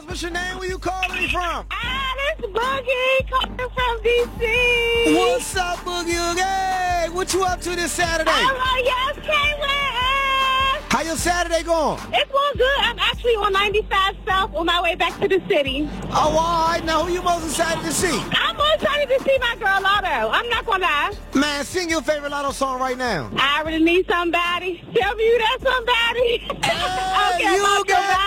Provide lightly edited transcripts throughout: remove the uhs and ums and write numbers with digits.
What's your name? Where you calling me from? This Boogie calling from D.C. What's up, Boogie Oogie? What you up to this Saturday? Yes, Caitlin. How your Saturday going? It's going good. I'm actually on 95 South on my way back to the city. Oh, all right. Now, who you most excited to see? I'm most excited to see my girl Lotto. I'm not going to lie. Man, sing your favorite Lotto song right now. I really need somebody. Tell me you that somebody. Hey, you got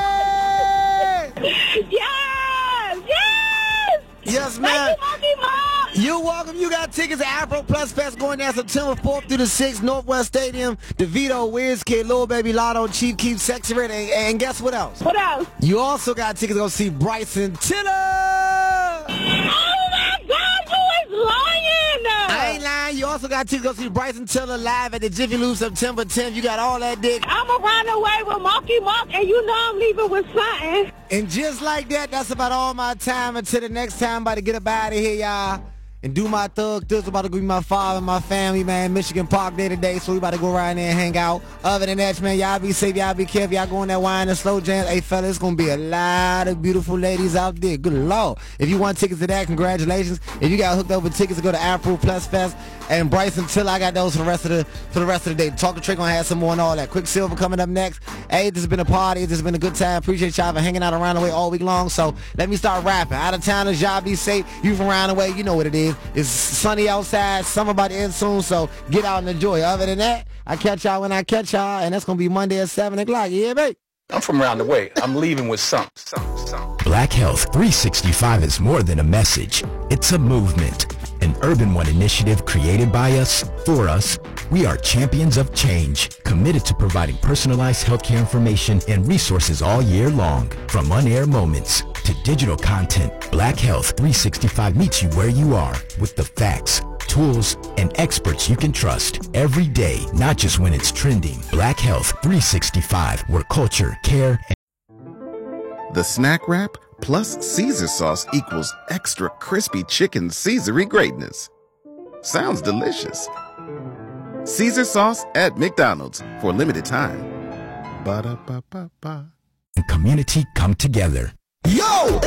tickets! Yes! Yes! Yes, man. Thank you, Mom. You're welcome. You got tickets to Afro Plus Fest going down September 4th through the 6th, Northwest Stadium. DeVito, WizKid, Lil Baby, Lotto, Chief Keef, Sexy Red, and guess what else? What else? You also got tickets to go see Bryson Tiller. Oh, my God, you is lying. I ain't lying. You also got tickets to go see Bryson Tiller live at the Jiffy Lube September 10th. You got all that dick. I'm going to run away with Marky Mark, and you know I'm leaving with something. And just like that, that's about all my time. Until the next time, I'm about to get up out of here, y'all. And do my thug. This about to be my father and my family, man. Michigan Park Day today, so we about to go around there and hang out. Other than that, man, y'all be safe, y'all be careful. Y'all go in that wine and slow jam. Hey, fella, it's going to be a lot of beautiful ladies out there. Good Lord. If you want tickets to that, congratulations. If you got hooked up with tickets to go to Afro Plus Fest and Bryson Tiller, I got those for the rest of the day. Talk to Trey gonna have some more and all that. Quicksilver coming up next. Hey, this has been a party. This has been a good time. Appreciate y'all for hanging out around the way all week long. So let me start rapping. Out of towners, y'all be safe. You from around the way, you know what it is. It's sunny outside. Summer about to end soon, so get out and enjoy. Other than that, I catch y'all when I catch y'all, and that's gonna be Monday at 7 o'clock. Yeah, babe. I'm from around the way. I'm leaving with something. Black Health 365 is more than a message. It's a movement. An Urban One initiative created by us, for us. We are champions of change, committed to providing personalized healthcare information and resources all year long. From on-air moments to digital content, Black Health 365 meets you where you are with the facts, tools, and experts you can trust every day, not just when it's trending. Black Health 365, where culture, care, and The Snack Wrap plus Caesar sauce equals extra crispy chicken Caesary greatness. Sounds delicious. Caesar sauce at McDonald's for a limited time. Ba-da-ba-ba-ba. community come together. Yo!